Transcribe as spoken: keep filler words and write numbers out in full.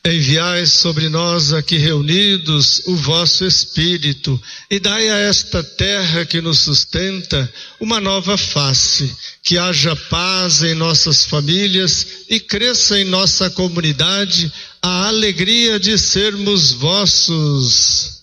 Enviai sobre nós aqui reunidos o vosso Espírito e dai a esta terra que nos sustenta uma nova face, que haja paz em nossas famílias e cresça em nossa comunidade a alegria de sermos vossos.